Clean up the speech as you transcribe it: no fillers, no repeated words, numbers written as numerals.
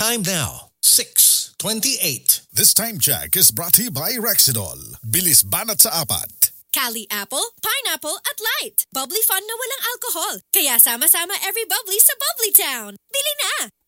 Time now, 6:28. This time check is brought to you by Rexidol. Bilis banat sa apat. Cali Apple, Pineapple at Light. Bubbly fun na walang alcohol. Kaya sama-sama every bubbly sa Bubbly Town. Bili na!